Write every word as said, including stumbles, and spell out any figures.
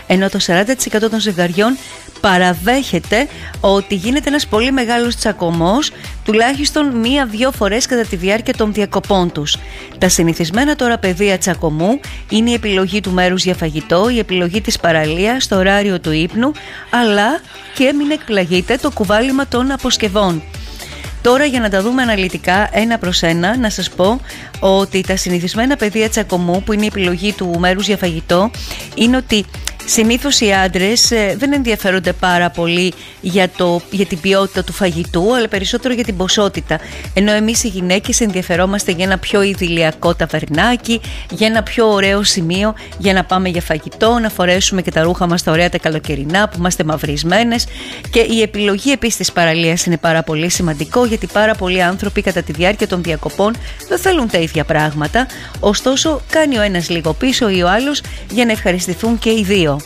ενώ το σαράντα τοις εκατό των ζευγαριών παραδέχεται ότι γίνεται ένας πολύ μεγάλος τσακωμός τουλάχιστον μία-δύο φορές κατά τη διάρκεια των διακοπών τους. Τα συνηθισμένα τώρα πεδία τσακωμού είναι η επιλογή του μέρους για φαγητό, η επιλογή της παραλίας, το ωράριο του ύπνου, αλλά και μην εκπλαγείτε το κουβάλιμα των αποσκευών. Τώρα, για να τα δούμε αναλυτικά ένα προς ένα, να σας πω ότι τα συνηθισμένα πεδία τσακωμού, που είναι η επιλογή του μέρους για φαγητό, είναι ότι συνήθως οι άντρες ε, δεν ενδιαφέρονται πάρα πολύ για, το, για την ποιότητα του φαγητού, αλλά περισσότερο για την ποσότητα. Ενώ εμείς οι γυναίκες ενδιαφερόμαστε για ένα πιο ιδηλιακό ταβερνάκι, για ένα πιο ωραίο σημείο για να πάμε για φαγητό, να φορέσουμε και τα ρούχα μας τα ωραία τα καλοκαιρινά που είμαστε μαυρισμένες. Και η επιλογή επίσης της παραλίας είναι πάρα πολύ σημαντικό, γιατί πάρα πολλοί άνθρωποι κατά τη διάρκεια των διακοπών δεν θέλουν τα ίδια πράγματα. Ωστόσο, κάνει ο ένας λίγο πίσω ή ο άλλος για να ευχαριστηθούν και οι δύο.